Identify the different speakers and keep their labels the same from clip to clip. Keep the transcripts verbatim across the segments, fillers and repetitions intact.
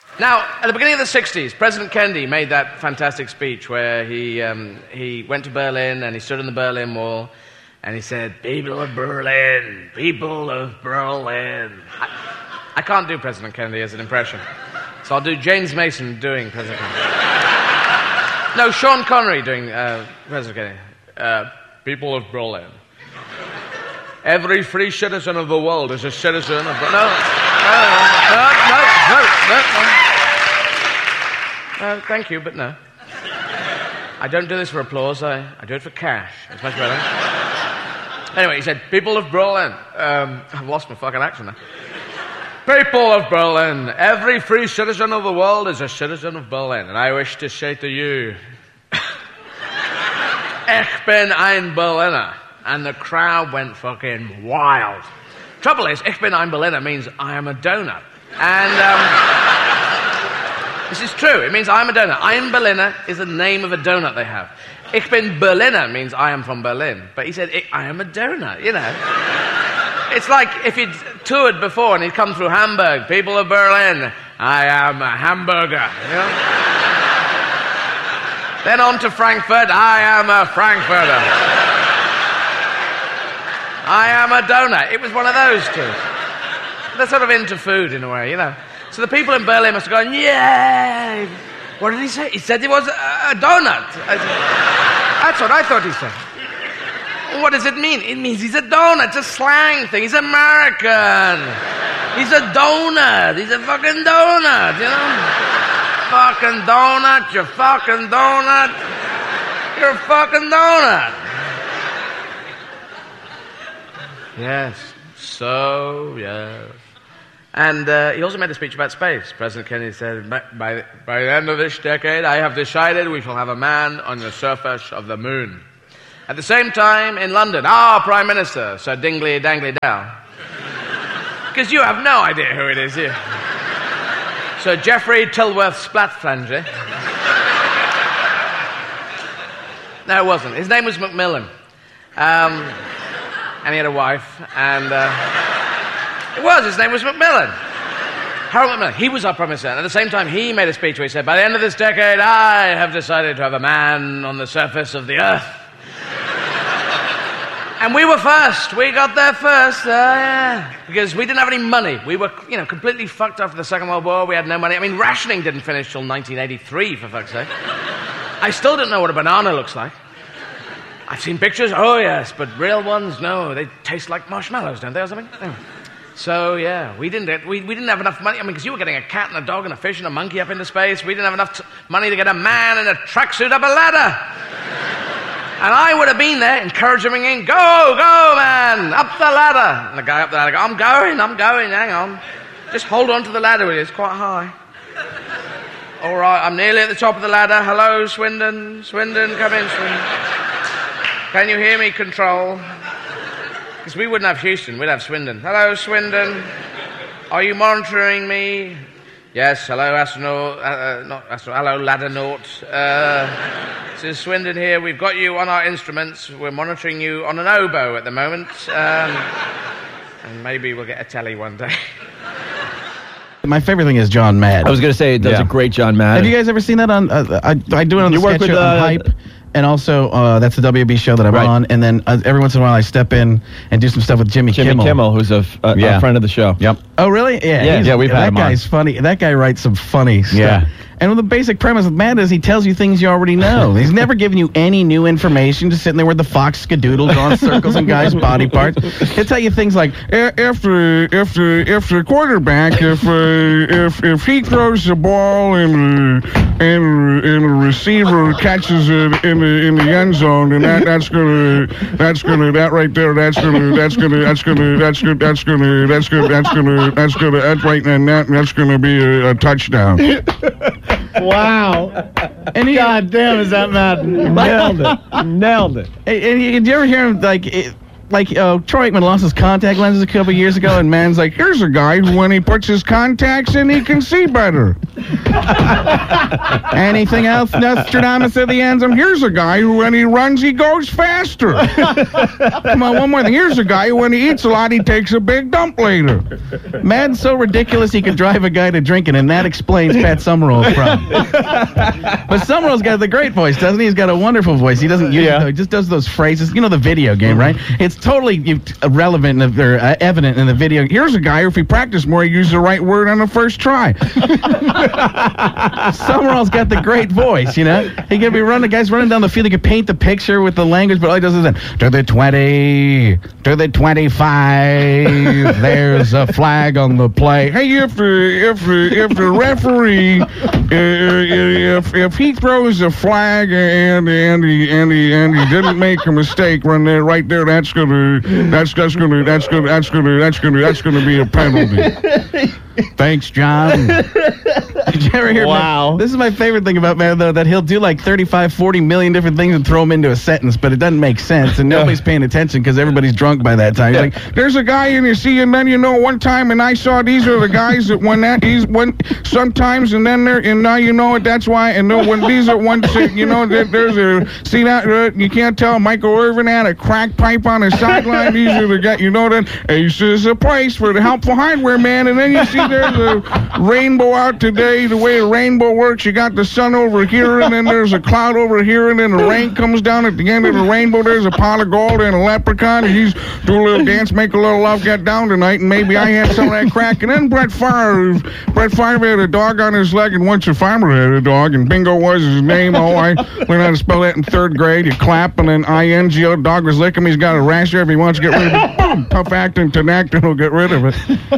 Speaker 1: Now, at the beginning of the sixties, President Kennedy made that fantastic speech where he um, he went to Berlin and he stood on the Berlin Wall and he said, "People of Berlin, people of Berlin." I, I can't do President Kennedy as an impression, so I'll do James Mason doing President Kennedy. No, Sean Connery doing uh, President Kennedy. Uh, people of Berlin. Every free citizen of the world is a citizen of Berlin. No, no, no, no, no, no, no. Uh, thank you, but no. I don't do this for applause. I, I do it for cash. It's much better. Anyway, he said, "People of Berlin." Um, I've lost my fucking accent now. "People of Berlin, every free citizen of the world is a citizen of Berlin. And I wish to say to you, Ich bin ein Berliner." And the crowd went fucking wild. Trouble is, Ich bin ein Berliner means I am a donut. And um, this is true. It means I am a donut. Ein Berliner is the name of a donut they have. Ich bin Berliner means I am from Berlin. But he said, I, I am a donut, you know. It's like if he'd toured before and he'd come through Hamburg. "People of Berlin, I am a hamburger." You know? Then on to Frankfurt, "I am a Frankfurter." I am a donut. It was one of those two. They're sort of into food in a way, you know. So the people in Berlin must have gone, "Yay!" What did he say? He said he was a, a donut. I said, that's what I thought he said. What does it mean? It means he's a donut. It's a slang thing. He's American. He's a donut. He's a fucking donut, you know. Fucking donut. You're fucking donut. You're a fucking donut. Yes. So, yes. And uh, he also made a speech about space. President Kennedy said, by, by, by the end of this decade, I have decided we shall have a man on the surface of the moon. At the same time, in London, our Prime Minister, Sir Dingley Dangly Dow, because you have no idea who it is here, Sir Geoffrey Tilworth Splatflanger. No, it wasn't. His name was Macmillan. Um... And he had a wife, and uh, it was, his name was Macmillan. Harold Macmillan. He was our Prime Minister, and at the same time, he made a speech where he said, by the end of this decade, I have decided to have a man on the surface of the earth. And we were first. We got there first, uh, yeah. Because we didn't have any money. We were, you know, completely fucked after the Second World War. We had no money. I mean, rationing didn't finish till nineteen eighty-three, for fuck's sake. I still don't know what a banana looks like. I've seen pictures, oh yes, but real ones, no. They taste like marshmallows, don't they, or something? Anyway. So, yeah, we didn't get, we, we didn't have enough money. I mean, because you were getting a cat and a dog and a fish and a monkey up into space. We didn't have enough t- money to get a man in a tracksuit up a ladder. And I would have been there encouraging him in, go, go, man, up the ladder. And the guy up the ladder go, I'm going, I'm going, hang on. Just hold on to the ladder with it, it's quite high. All right, I'm nearly at the top of the ladder. Hello, Swindon, Swindon, come in, Swindon. Can you hear me, Control? Because we wouldn't have Houston, we'd have Swindon. Hello, Swindon. Are you monitoring me? Yes, hello, astronaut. Uh, uh, not astronaut. Hello, laddernaut. Uh, this is Swindon here. We've got you on our instruments. We're monitoring you on an oboe at the moment. Um, and maybe we'll get a telly one day.
Speaker 2: My favorite thing is John Madden.
Speaker 3: I was going to say, it does yeah. a great John Madden.
Speaker 2: Have you guys ever seen that on... Uh, I, I do it on the
Speaker 3: you
Speaker 2: sketch
Speaker 3: work with,
Speaker 2: show
Speaker 3: uh,
Speaker 2: on Hype. And also, uh, that's the W B show that I'm right. on. And then uh, every once in a while, I step in and do some stuff with Jimmy,
Speaker 3: Jimmy
Speaker 2: Kimmel.
Speaker 3: Jimmy Kimmel, who's a, f- a,
Speaker 2: yeah.
Speaker 3: a friend of the show.
Speaker 2: Yep. Oh, really? Yeah.
Speaker 3: Yeah, yeah we've had
Speaker 2: that
Speaker 3: him
Speaker 2: guy's
Speaker 3: on.
Speaker 2: funny. That guy writes some funny stuff.
Speaker 3: Yeah.
Speaker 2: And the basic premise of Matt is he tells you things you already know. He's never giving you any new information, just sitting there with the fox skadoodle drawing circles on guys' body parts. He'll tell you things like, if the, if the, if the quarterback, if, uh, if, if he throws the ball and the, and, and the receiver catches it in the, in the end zone, and that, that's gonna, that's gonna, that right there, that's gonna, that's gonna, that's gonna, that's gonna, that's gonna, that's gonna, that's gonna, that's gonna, that's right, and that, that's gonna be a, a touchdown.
Speaker 4: Wow.
Speaker 2: And he,
Speaker 4: God damn, is that Madden?
Speaker 3: Nailed it. Nailed it.
Speaker 2: And, and did you ever hear him, like, it, like uh, Troy Aikman lost his contact lenses a couple years ago, and man's like, here's a guy who, when he puts his contacts in, he can see better. Anything else, Nostradamus at the end? Here's a guy who, when he runs, he goes faster. Come on, one more thing. Here's a guy who, when he eats a lot, he takes a big dump later. Man's so ridiculous he could drive a guy to drinking, and that explains Pat Summerall's problem. But Summerall's got the great voice, doesn't he? He's got a wonderful voice. He doesn't use yeah. it, though. He just does those phrases. You know the video game, right? It's totally relevant or uh, evident in the video. Here's a guy who, if he practiced more, he used the right word on the first try. Summerall's got the great voice, you know? He could be running, the guy's running down the field, he could paint the picture with the language, but all he does is then, to the twenty, to the twenty-five, there's a flag on the play. Hey, if the, if the, if the referee, uh, if, if he throws a flag and, and, he, and, he, and he didn't make a mistake run there, right there, that's gonna, that's, that's gonna, that's gonna, that's gonna, that's gonna, that's gonna be a penalty. Thanks, John. Did you ever hear?
Speaker 4: Wow.
Speaker 2: Man, this is my favorite thing about man, though, that he'll do like thirty-five, forty million different things and throw them into a sentence, but it doesn't make sense, and nobody's paying attention because everybody's drunk by that time. He's like, there's a guy, and you see, and then you know, one time, and I saw these are the guys that when that he's when sometimes, and then there, and now you know it. That's why, and then when these are ones, you know, that there's a see that uh, you can't tell. Michael Irvin had a crack pipe on his sideline. These are the guys, you know, that Ace is a place for the helpful hardware man, and then you see there's a rainbow out today. The way the rainbow works, you got the sun over here, and then there's a cloud over here, and then the rain comes down at the end of the rainbow. There's a pot of gold and a leprechaun, and he's do a little dance, make a little love, get down tonight, and maybe I have some of that crack. And then Brett Favre, Brett Favre had a dog on his leg, and once a farmer had a dog, and Bingo was his name. Oh, I learned how to spell that in third grade. You clap, and then I N G O, dog was licking him. He's got a rash there. If he wants to get rid of it, boom, tough acting, tenactin will get rid of it. You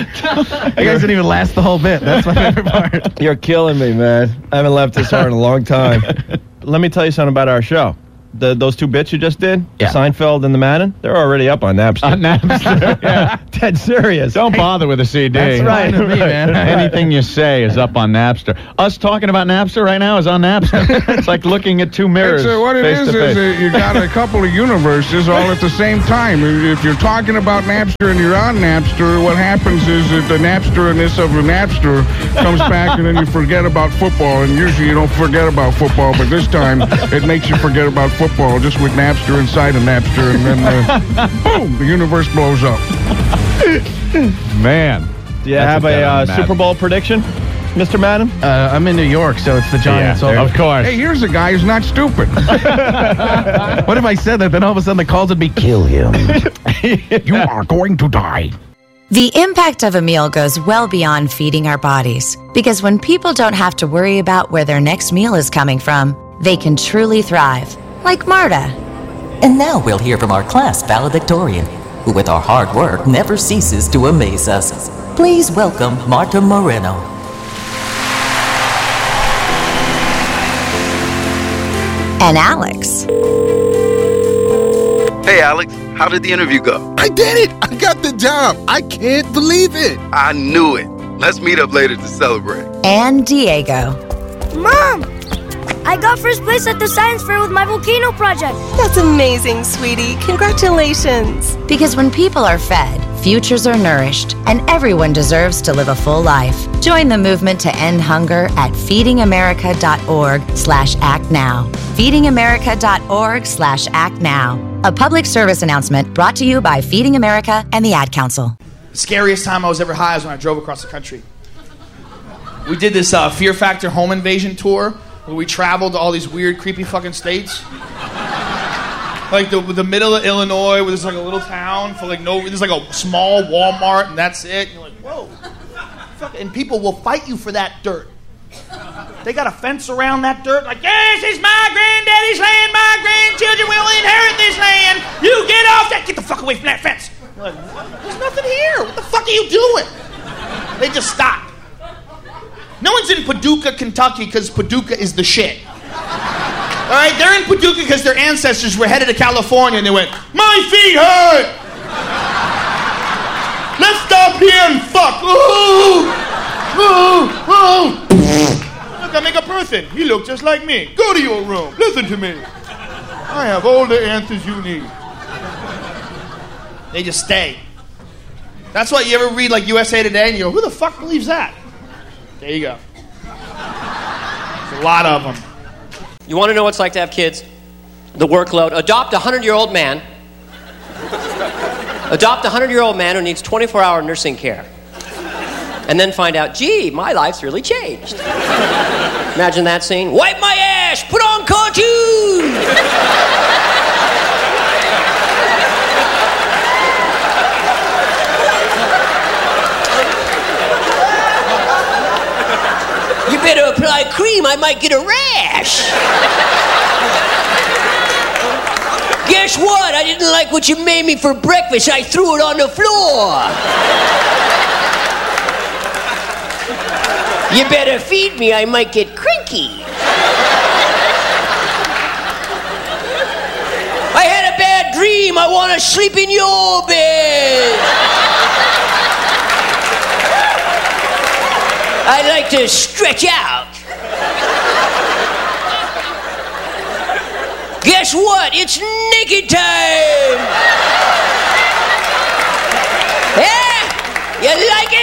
Speaker 2: guys didn't even last the whole bit. That's my favorite part.
Speaker 3: You're killing me, man. I haven't laughed this hard in a long time. Let me tell you something about our show. The, those two bits you just did,
Speaker 2: yeah.
Speaker 3: Seinfeld and the Madden, they're already up on Napster.
Speaker 4: On Napster, yeah.
Speaker 3: Dead serious.
Speaker 4: Don't bother with a C D.
Speaker 3: That's right.
Speaker 2: Me, man.
Speaker 4: Anything you say is up on Napster. Us talking about Napster right now is on Napster. It's like looking at two mirrors.
Speaker 5: It's, uh, what it
Speaker 4: face
Speaker 5: is
Speaker 4: to
Speaker 5: is
Speaker 4: face.
Speaker 5: uh, you got a couple of universes all at the same time. If you're talking about Napster and you're on Napster, what happens is that the Napster-ness of the Napster comes back, and then you forget about football. And usually you don't forget about football, but this time it makes you forget about football just with Napster inside of Napster, and then uh, boom, the universe blows up.
Speaker 4: Man.
Speaker 3: Do you have a uh, Super Bowl prediction, Mister Madden?
Speaker 2: Uh, I'm in New York, so it's the Giants.
Speaker 4: Yeah, of course.
Speaker 5: Hey, here's a guy who's not stupid.
Speaker 2: What if I said that? Then all of a sudden the calls would be, kill him. You are going to die.
Speaker 6: The impact of a meal goes well beyond feeding our bodies, because when people don't have to worry about where their next meal is coming from, they can truly thrive. Like Marta.
Speaker 7: And now we'll hear from our class valedictorian, who with our hard work never ceases to amaze us. Please welcome Marta Moreno.
Speaker 6: And Alex.
Speaker 8: Hey, Alex, how did the interview go?
Speaker 9: I did it! I got the job! I can't believe it!
Speaker 8: I knew it. Let's meet up later to celebrate.
Speaker 6: And Diego.
Speaker 10: Mom! I got first place at the science fair with my volcano project.
Speaker 11: That's amazing, sweetie. Congratulations.
Speaker 6: Because when people are fed, futures are nourished, and everyone deserves to live a full life. Join the movement to end hunger at feedingamerica.org slash act now. feedingamerica.org slash act now. A public service announcement brought to you by Feeding America and the Ad Council.
Speaker 12: The scariest time I was ever high was when I drove across the country. We did this uh, Fear Factor home invasion tour where we traveled to all these weird, creepy fucking states. Like the the middle of Illinois, where there's like a little town for like no, there's like a small Walmart and that's it. And you're like, whoa, fuck, and people will fight you for that dirt. They got a fence around that dirt, like, yes, it's my granddaddy's land. My grandchildren will inherit this land. You get off that. Get the fuck away from that fence. You're like, there's nothing here. What the fuck are you doing? They just stopped. No one's in Paducah, Kentucky, because Paducah is the shit. All right, they're in Paducah because their ancestors were headed to California, and they went, my feet hurt. Let's stop here and fuck. Ooh, ooh, ooh. Look, I make a person. He looked just like me. Go to your room. Listen to me. I have all the answers you need. They just stay. That's why you ever read like U S A Today and you go, who the fuck believes that? There you go. There's a lot of them.
Speaker 13: You want to know what it's like to have kids? The workload. Adopt a hundred-year-old man. Adopt a hundred-year-old man who needs twenty-four hour nursing care. And then find out, gee, my life's really changed. Imagine that scene. Wipe my ass! Put on cartoon! You better apply cream, I might get a rash. Guess what? I didn't like what you made me for breakfast. I threw it on the floor. You better feed me, I might get cranky. I had a bad dream. I want to sleep in your bed. I like to stretch out. Guess what? It's naked time. Yeah? You like it?